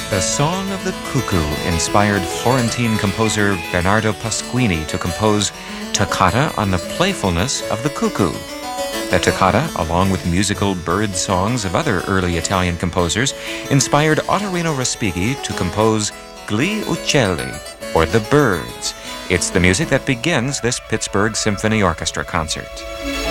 The Song of the Cuckoo inspired Florentine composer Bernardo Pasquini to compose Toccata on the playfulness of the cuckoo. The toccata, along with musical bird songs of other early Italian composers, inspired Ottorino Respighi to compose Gli Uccelli, or The Birds. It's the music that begins this Pittsburgh Symphony Orchestra concert.